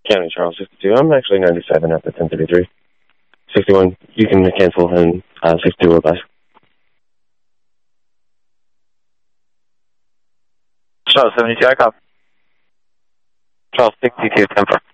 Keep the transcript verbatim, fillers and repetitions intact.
County Charles, sixty-two. I'm actually ninety-seven at the ten thirty-three. sixty-one, you can cancel, and uh, sixty-two will pass. Charles, seventy-two, I copy. Charles, sixty-two, ten four.